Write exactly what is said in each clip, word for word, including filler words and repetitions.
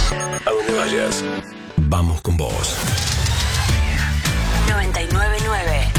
A donde vayas, vamos con vos. noventa y nueve punto nueve.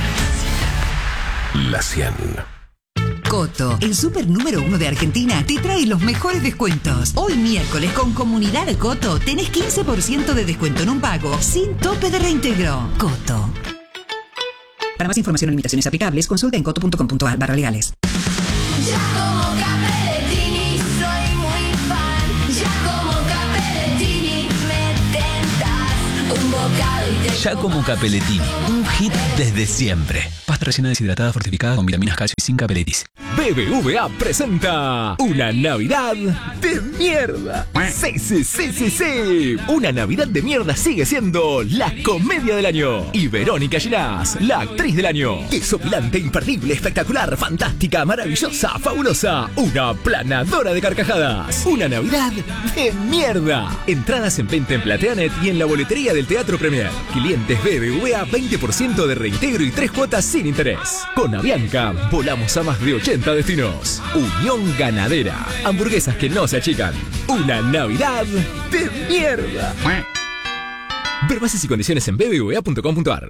La cien. Coto, el super número uno de Argentina, te trae los mejores descuentos. Hoy miércoles con Comunidad Coto tenés quince por ciento de descuento en un pago sin tope de reintegro. Coto. Para más información o limitaciones aplicables, consulta en coto punto com punto a r barra legales. Ya como Capellettini soy muy fan. Ya como Capellettini me tentas un bocado y te Giacomo Capellettini, un hit desde siempre. Pasta rellena deshidratada fortificada con vitaminas, calcio y sin capeletis. B B V A presenta una Navidad de mierda. Sí, sí, sí, sí, sí. Una Navidad de mierda sigue siendo la comedia del año. Y Verónica Ginás, la actriz del año. Desopilante, imperdible, espectacular, fantástica, maravillosa, fabulosa. Una planadora de carcajadas. Una Navidad de mierda. Entradas en venta en Plateanet y en la boletería del Teatro Premier. Clientes B B V A, veinte por ciento de reintegro y tres cuotas sin interés. Con Avianca, volamos a más de ochenta destinos. Unión Ganadera. Hamburguesas que no se achican. Una Navidad de mierda. Ver bases y condiciones en b b v a punto com punto a r.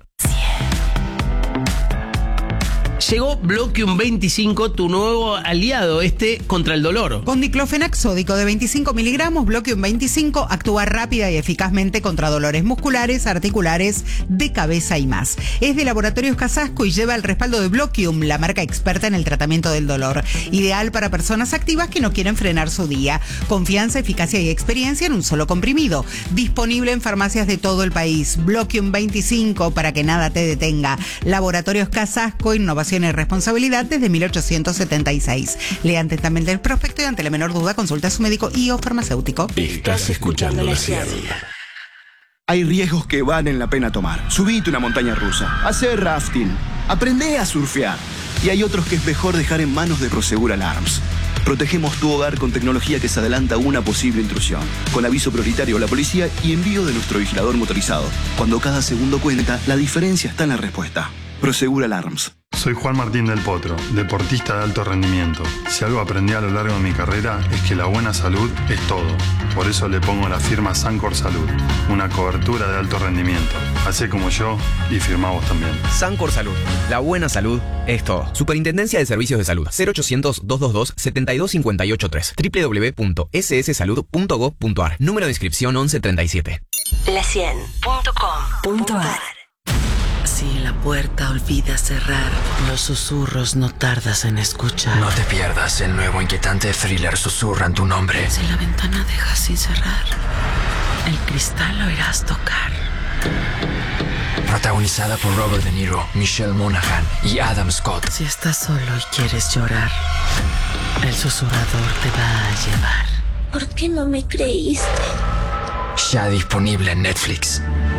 Llegó Bloquium veinticinco, tu nuevo aliado, este contra el dolor. Con diclofenac sódico de veinticinco miligramos, Bloquium veinticinco actúa rápida y eficazmente contra dolores musculares, articulares, de cabeza y más. Es de Laboratorios Casasco y lleva el respaldo de Bloquium, la marca experta en el tratamiento del dolor. Ideal para personas activas que no quieren frenar su día. Confianza, eficacia y experiencia en un solo comprimido. Disponible en farmacias de todo el país. Bloquium veinticinco para que nada te detenga. Laboratorios Casasco, innovación y responsabilidad desde mil ochocientos setenta y seis. Lea atentamente el prospecto y ante la menor duda consulta a su médico y o farmacéutico. Estás escuchando la cien. Hay riesgos que valen la pena tomar. Subite una montaña rusa, hacer rafting, aprende a surfear. Y hay otros que es mejor dejar en manos de Prosegur Alarms. Protegemos tu hogar con tecnología que se adelanta a una posible intrusión, con aviso prioritario a la policía y envío de nuestro vigilador motorizado. Cuando cada segundo cuenta, la diferencia está en la respuesta. Prosegur Alarms. Soy Juan Martín del Potro, deportista de alto rendimiento. Si algo aprendí a lo largo de mi carrera es que la buena salud es todo. Por eso le pongo la firma Sancor Salud, una cobertura de alto rendimiento. Hacé como yo y firmá vos también. Sancor Salud, la buena salud es todo. Superintendencia de Servicios de Salud, cero ochocientos, doscientos veintidós, setenta y dos cincuenta y ocho tres, doble u doble u doble u punto s s salud punto gov punto a r, número de inscripción once treinta y siete. la cien punto com punto a r. Si la puerta olvidas cerrar, los susurros no tardas en escuchar. No te pierdas el nuevo inquietante thriller Susurran tu nombre. Si la ventana dejas sin cerrar, el cristal lo irás tocar. Protagonizada por Robert De Niro, Michelle Monaghan y Adam Scott. Si estás solo y quieres llorar, el susurrador te va a llevar. ¿Por qué no me creíste? Ya disponible en Netflix.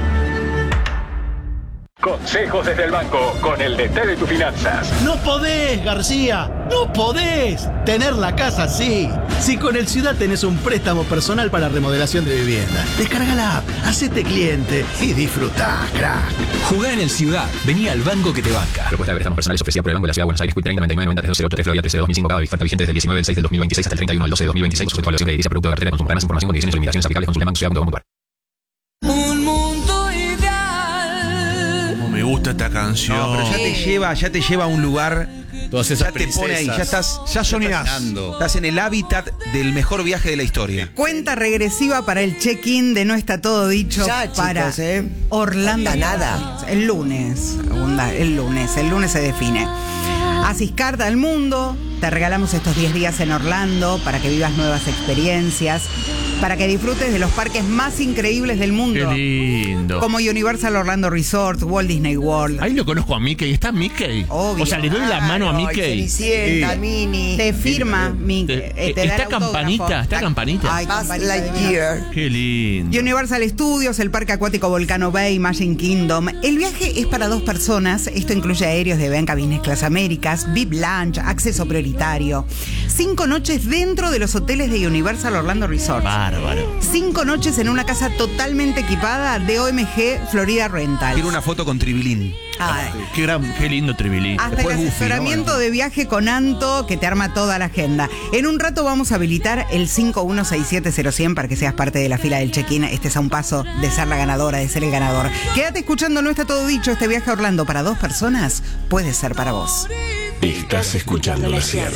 Consejos desde el banco con el D T de tus finanzas. No podés, García, no podés tener la casa así. Si con el Ciudad tenés un préstamo personal para remodelación de vivienda, descarga la app, hacete cliente y disfrutá, crack. Jugá en el Ciudad, vení al banco que te banca. Propuesta de préstamos personales ofrecida por el Banco de la Ciudad de Buenos Aires, Q treinta noventa y nueve noventa tres cero ocho tres Florida trece dos mil cinco, cada oferta vigente desde el diecinueve del seis del dos mil veintiséis hasta el treinta y uno del doce del dos mil veintiséis, sujeto a evaluación de edilicia, producto de cartera de consumo. Para más información, condiciones y limitaciones aplicables, consulta banco ciudad punto com punto a r. Un mundo ideal. Me gusta esta canción. No, pero ya te lleva, ya te lleva a un lugar. Todas esas ya te pone ahí, ya estás, ya soñás. Estás en el hábitat del mejor viaje de la historia. Cuenta regresiva para el check-in de No Está Todo Dicho ya, para chicos, ¿eh? Orlando. No nada. El lunes, segunda, el lunes, el lunes se define. Haces carta al mundo, te regalamos estos diez días en Orlando para que vivas nuevas experiencias, para que disfrutes de los parques más increíbles del mundo. Qué lindo. Como Universal Orlando Resort, Walt Disney World. Ahí lo conozco a Mickey. ¿Está Mickey? Obvio. O sea, le doy la mano a Mickey. Cenicienta, Sí. Mini. Te firma, Mickey. Te- eh, te da ¿Está el autógrafo. campanita? ¿Está campanita? Ay, Buzz campanita Lightyear. Qué lindo. Universal Studios, el parque acuático Volcano Bay, Magic Kingdom. El viaje es para dos personas. Esto incluye aéreos de Avianca Business Class Américas, V I P Lounge, acceso prioritario. Cinco noches dentro de los hoteles de Universal Orlando Resort. bárbaro. Cinco noches en una casa totalmente equipada de O M G Florida Rental. Quiero una foto con Tribilín. Ay. Qué, gran, qué lindo Tribilín. Hasta el asesoramiento de viaje con Anto, que te arma toda la agenda. En un rato vamos a habilitar el cinco uno seis siete cero cien para que seas parte de la fila del check-in. Estés a un paso de ser la ganadora, de ser el ganador. Quédate escuchando, no está todo dicho. Este viaje a Orlando para dos personas puede ser para vos. Estás escuchando la cien.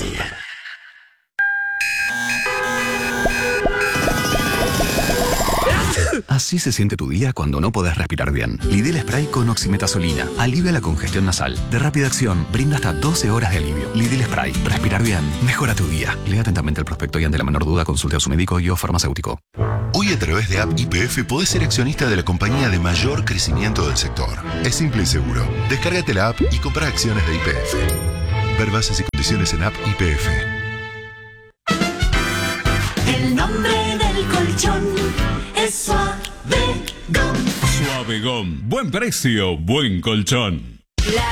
Así se siente tu día cuando no podés respirar bien. Lidl Spray con oximetazolina alivia la congestión nasal. De rápida acción, brinda hasta doce horas de alivio. Lidl Spray. Respirar bien mejora tu día. Lea atentamente el prospecto y ante la menor duda consulte a su médico y o farmacéutico. Hoy a través de App Y P F podés ser accionista de la compañía de mayor crecimiento del sector. Es simple y seguro. Descárgate la app y compra acciones de Y P F. Ver bases y condiciones en App Y P F. El nombre del colchón es Suavegom. Suavegom. Buen precio, buen colchón.